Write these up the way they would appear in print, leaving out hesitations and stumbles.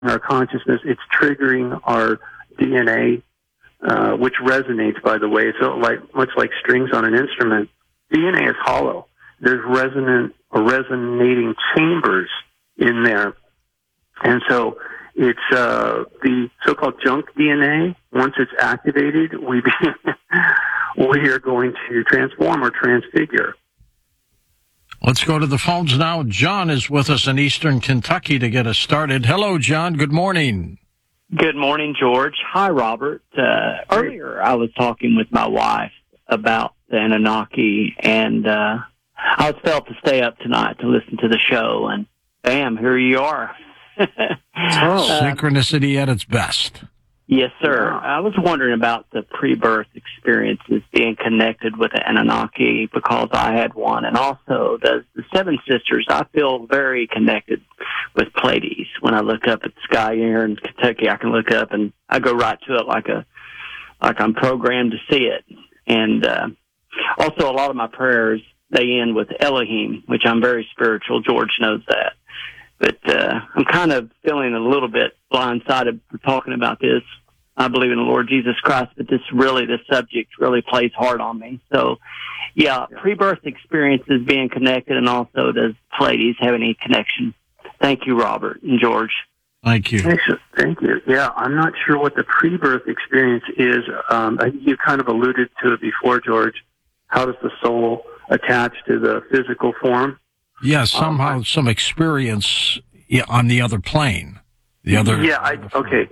our consciousness. It's triggering our DNA, which resonates, by the way. So much like strings on an instrument, DNA is hollow. There's resonating chambers in there. And so it's the so-called junk DNA. Once it's activated, we are going to transform or transfigure. Let's go to the phones now. John is with us in Eastern Kentucky to get us started. Hello, John. Good morning. Good morning, George. Hi, Robert. Earlier, I was talking with my wife about the Anunnaki, and I was felt to stay up tonight to listen to the show, and bam, here you are. Synchronicity at its best. Yes, sir. Yeah. I was wondering about the pre-birth experiences being connected with the Anunnaki because I had one, and also the Seven Sisters. I feel very connected with Pleiades. When I look up at the sky here in Kentucky, I can look up and I go right to it like I'm programmed to see it. And also, a lot of my prayers, they end with Elohim, which I'm very spiritual. George knows that. But I'm kind of feeling a little bit blindsided for talking about this. I believe in the Lord Jesus Christ, but this subject really plays hard on me. So, yeah, pre-birth experiences being connected, and also does Pleiades have any connection? Thank you, Robert and George. Thank you. Thank you. Yeah, I'm not sure what the pre-birth experience is. You kind of alluded to it before, George. How does the soul attach to the physical form? Yeah, somehow some experience on the other plane. Okay.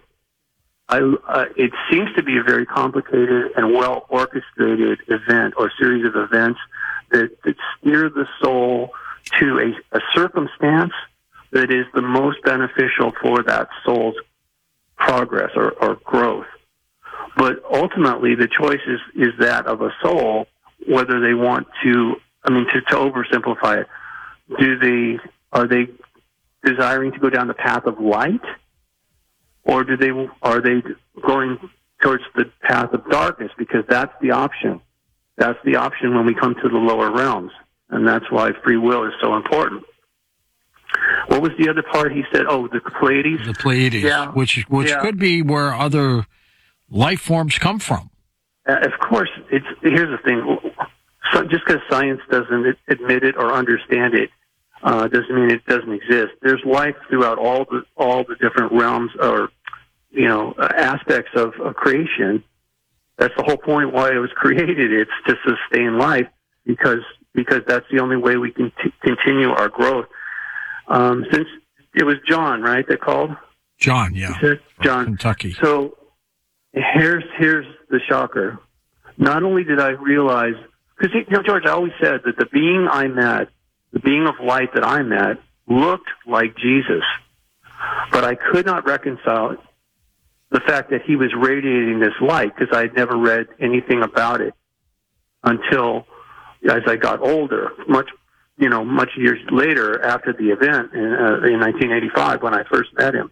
It seems to be a very complicated and well-orchestrated event or series of events that steer the soul to a circumstance that is the most beneficial for that soul's progress or growth. But ultimately, the choice is that of a soul, whether they want to oversimplify it, are they desiring to go down the path of light, or are they going towards the path of darkness? Because that's the option. That's the option when we come to the lower realms, and that's why free will is so important. What was the other part he said? Oh, the Pleiades? The Pleiades, yeah. which could be where other life forms come from. Of course, here's the thing. So just because science doesn't admit it or understand it, doesn't mean it doesn't exist. There's life throughout all the different realms or aspects of creation. That's the whole point why it was created. It's to sustain life because that's the only way we can continue our growth. Since it was John, right, that called? John, yeah. John. Kentucky. So here's the shocker. Not only did I realize, because, George, I always said that the being I met, the being of light that I met, looked like Jesus. But I could not reconcile the fact that he was radiating this light because I had never read anything about it until as I got older, much years later after the event in 1985 when I first met him.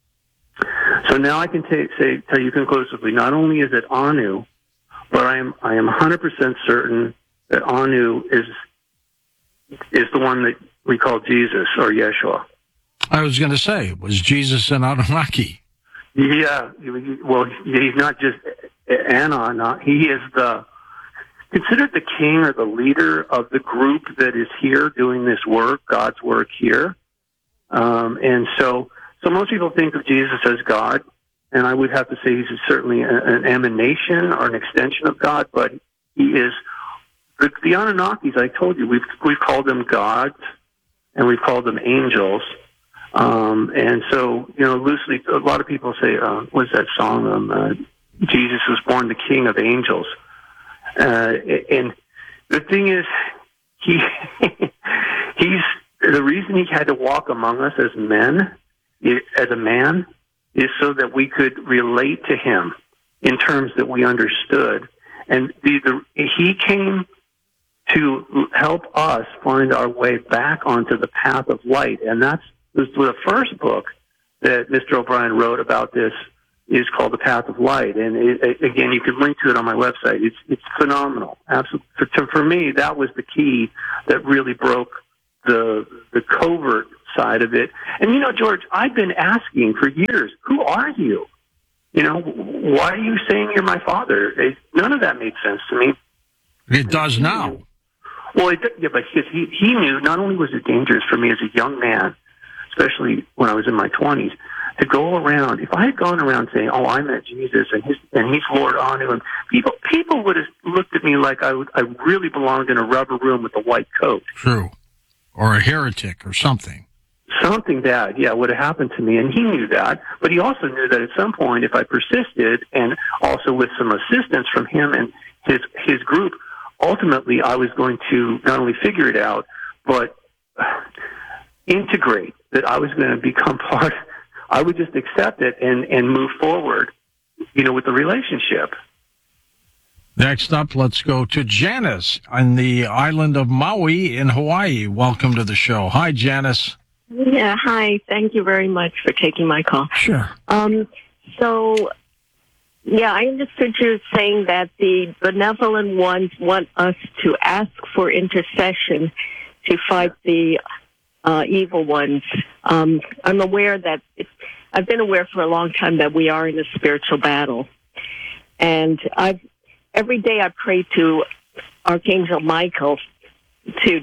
So now I can tell you conclusively, not only is it Anu, but I am 100% certain that Anu is the one that we call Jesus or Yeshua. I was going to say, was Jesus an Anunnaki? Yeah, well, he's not just an Anunnaki. He is considered the king or the leader of the group that is here doing this work, God's work here. And so most people think of Jesus as God, and I would have to say he's certainly an emanation or an extension of God, but he is the Anunnakis. I told you, we've called them gods, and we've called them angels. And so, loosely, a lot of people say, what's that song? Jesus was born the King of Angels. And the thing is, he's the reason he had to walk among us as men, as a man, is so that we could relate to him in terms that we understood. And he came to help us find our way back onto the path of light. And that's the first book that Mr. O'Brien wrote about this is called The Path of Light. And again, you can link to it on my website. It's phenomenal. Absolutely. For me, that was the key that really broke the covert side of it. And, George, I've been asking for years, who are you? Why are you saying you're my father? None of that made sense to me. It does now. Well, but he knew not only was it dangerous for me as a young man, especially when I was in my 20s, to go around. If I had gone around saying, "Oh, I met Jesus and he's Lord Anu," and people would have looked at me like I really belonged in a rubber room with a white coat. True, or a heretic or something. Something bad, would have happened to me, and he knew that. But he also knew that at some point, if I persisted, and also with some assistance from him and his group, ultimately I was going to not only figure it out, but integrate, that I was going to become part. I would just accept it and move forward, with the relationship. Next up, let's go to Janice on the island of Maui in Hawaii. Welcome to the show. Hi, Janice. Yeah, hi. Thank you very much for taking my call. Sure. I understood you saying that the benevolent ones want us to ask for intercession to fight the evil ones. I'm aware that I've been aware for a long time that we are in a spiritual battle, and every day I pray to Archangel Michael to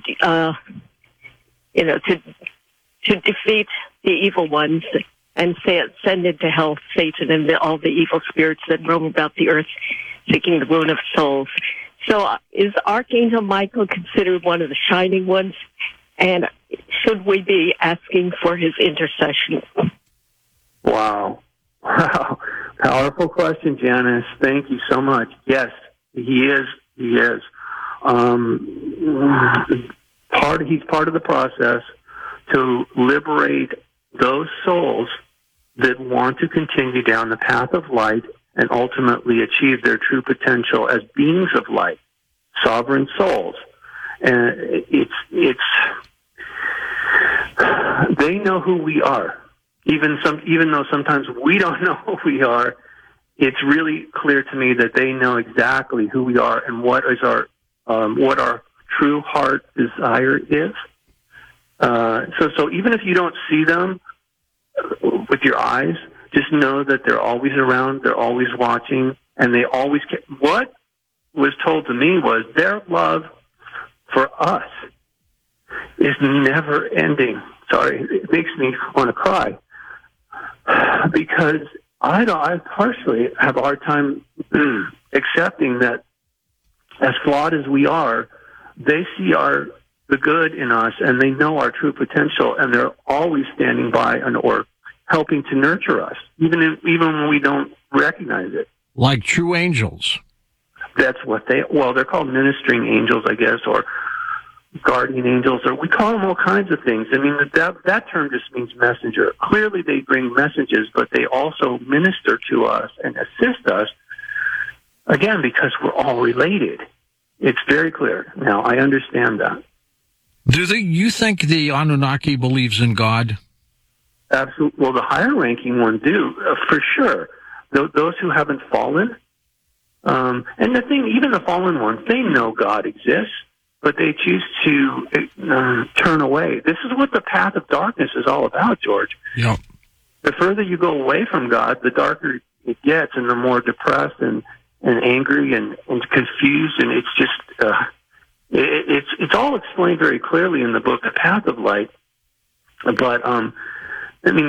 defeat the evil ones and send into hell Satan and all the evil spirits that roam about the earth seeking the ruin of souls. So is Archangel Michael considered one of the shining ones? And should we be asking for his intercession? Wow. Powerful question, Janice. Thank you so much. Yes, he is. He is. He's part of the process to liberate those souls that want to continue down the path of light and ultimately achieve their true potential as beings of light, sovereign souls. And they know who we are. Even though sometimes we don't know who we are, it's really clear to me that they know exactly who we are and what our true heart desire is. So even if you don't see them with your eyes, just know that they're always around, they're always watching, and they always care. What was told to me was their love for us is never ending. Sorry, it makes me want to cry because I partially have a hard time accepting that as flawed as we are, they see the good in us, and they know our true potential, and they're always standing by or helping to nurture us, even when we don't recognize it. Like true angels. That's what they're called ministering angels, I guess, or guardian angels, or we call them all kinds of things. I mean, that term just means messenger. Clearly they bring messages, but they also minister to us and assist us, again, because we're all related. It's very clear. Now, I understand that. Do you think the Anunnaki believes in God? Absolutely. Well, the higher-ranking ones do, for sure. Those who haven't fallen. And the thing, even the fallen ones, they know God exists, but they choose to turn away. This is what the path of darkness is all about, George. Yep. The further you go away from God, the darker it gets, and the more depressed and angry and confused, and it's just... It's all explained very clearly in the book, The Path of Light. But I mean,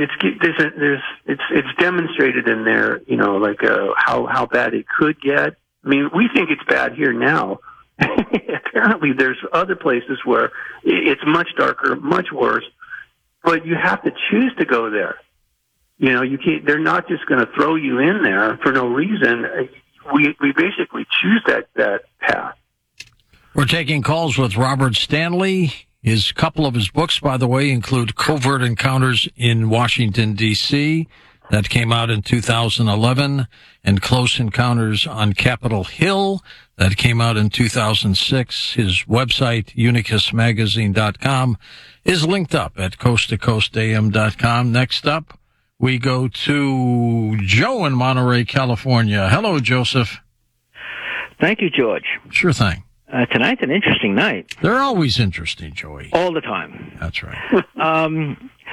it's demonstrated in there. Like how bad it could get. I mean, we think it's bad here now. Apparently, there's other places where it's much darker, much worse. But you have to choose to go there. You can't. They're not just going to throw you in there for no reason. We basically choose that path. We're taking calls with Robert Stanley. His couple of his books, by the way, include Covert Encounters in Washington, D.C., that came out in 2011, and Close Encounters on Capitol Hill, that came out in 2006. His website, unicusmagazine.com, is linked up at coasttocoastam.com. Next up, we go to Joe in Monterey, California. Hello, Joseph. Thank you, George. Sure thing. Tonight's an interesting night. They're always interesting, Joey. All the time. That's right.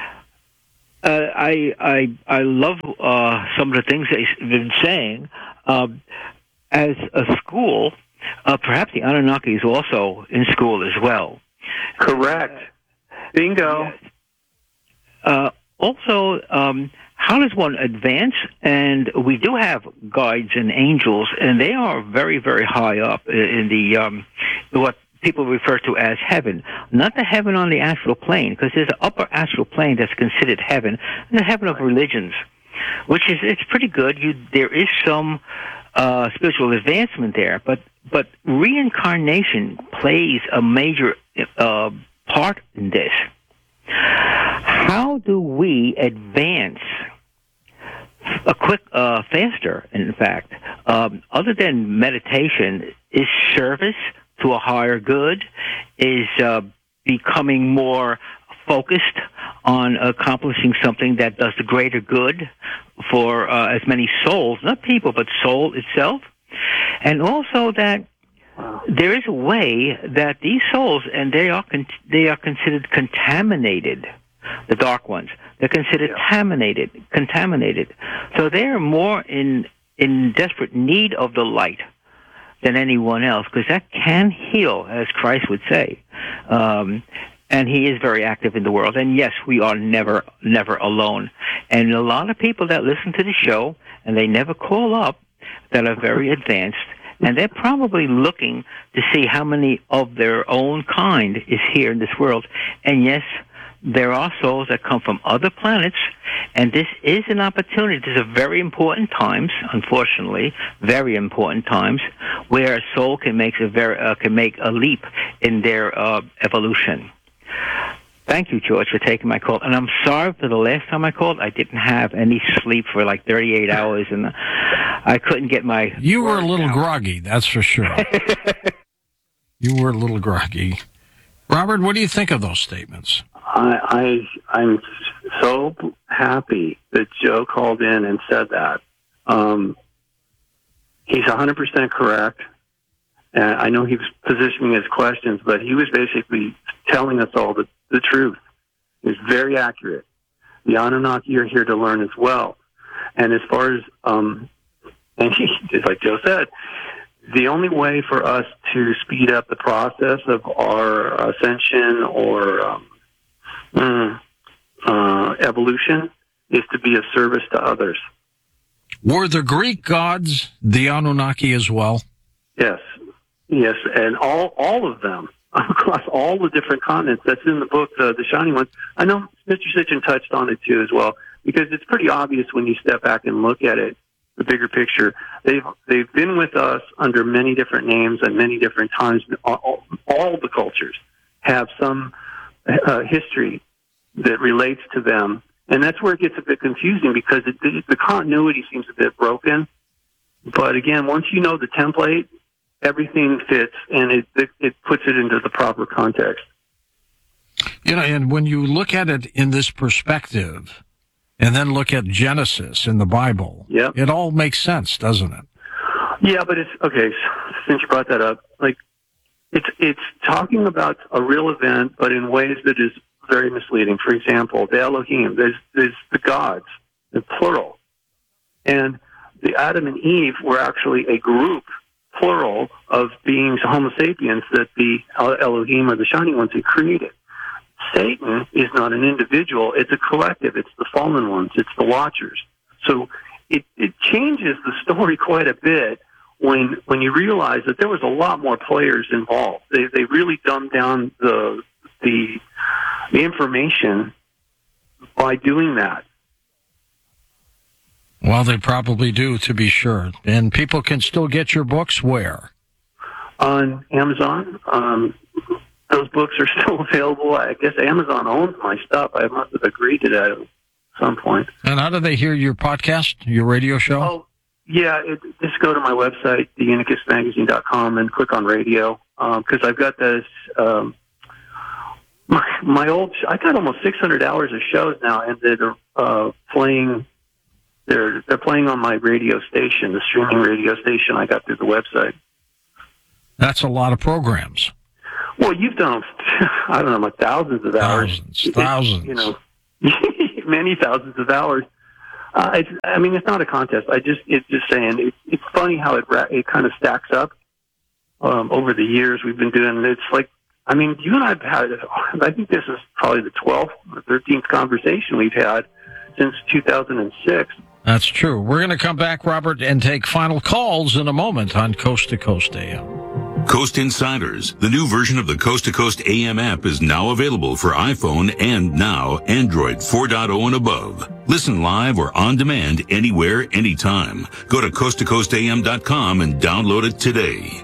I love some of the things that he's been saying. As a school, perhaps the Anunnaki is also in school as well. Correct. Bingo. Also, how does one advance? And we do have guides and angels, and they are very, very high up in the what people refer to as heaven. Not the heaven on the astral plane, because there's an upper astral plane that's considered heaven, and the heaven of religions, which is it's pretty good. There is some spiritual advancement there, but reincarnation plays a major part in this. How do we advance faster, in fact, other than meditation? Is service to a higher good, is becoming more focused on accomplishing something that does the greater good for as many souls, not people, but soul itself. And also that there is a way that these souls, and they are considered contaminated, the dark ones. They're considered contaminated. So they're more in desperate need of the light than anyone else, because that can heal, as Christ would say. And he is very active in the world. And yes, we are never alone. And a lot of people that listen to the show, and they never call up, that are very advanced, and they're probably looking to see how many of their own kind is here in this world. And yes, there are souls that come from other planets, and this is an opportunity. These are very important times, unfortunately, very important times, where a soul can make a leap in their evolution. Thank you, George, for taking my call. And I'm sorry for the last time I called. I didn't have any sleep for like 38 hours, and I couldn't get my... You were a little groggy, that's for sure. You were a little groggy. Robert, what do you think of those statements? I'm so happy that Joe called in and said that. He's 100% correct. And I know he was positioning his questions, but he was basically telling us all the truth. It's very accurate. The Anunnaki are here to learn as well. And as far as, just like Joe said, the only way for us to speed up the process of our ascension or evolution is to be of service to others. Were the Greek gods the Anunnaki as well? Yes, and all of them across all the different continents. That's in the book, The Shining Ones. I know Mr. Sitchin touched on it too as well, because it's pretty obvious when you step back and look at it, the bigger picture. They've been with us under many different names at many different times. All the cultures have some history that relates to them, and that's where it gets a bit confusing, because the continuity seems a bit broken. But again, once you know the template, everything fits, and it puts it into the proper context. You know, and when you look at it in this perspective, and then look at Genesis in the Bible, it all makes sense, doesn't it? Yeah, but it's okay. Since you brought that up, like it's talking about a real event, but in ways that is very misleading. For example, the Elohim, there's the gods, the plural, and the Adam and Eve were actually a group, plural, of beings, Homo sapiens, that the Elohim or the Shining Ones had created. Satan is not an individual, it's a collective, it's the fallen ones, it's the watchers. So it changes the story quite a bit when you realize that there was a lot more players involved. They really dumbed down the information by doing that. Well, they probably do, to be sure. And people can still get your books where? On Amazon. Those books are still available. I guess Amazon owns my stuff. I must have agreed to that at some point. And how do they hear your podcast, your radio show? Oh, yeah. Just go to my website, theunicusmagazine.com, and click on radio. Because I've got this... my old... I got almost 600 hours of shows now, and they're playing... They're playing on my radio station, the streaming radio station I got through the website. That's a lot of programs. Well, you've done, I don't know, like thousands of hours. Thousands. You know, many thousands of hours. It's not a contest. It's just saying it's funny how it kind of stacks up over the years we've been doing. It's like, I mean, you and I have had, I think this is probably the 12th or 13th conversation we've had since 2006. That's true. We're going to come back, Robert, and take final calls in a moment on Coast to Coast AM. Coast Insiders, the new version of the Coast to Coast AM app, is now available for iPhone and now Android 4.0 and above. Listen live or on demand anywhere, anytime. Go to coasttocoastam.com and download it today.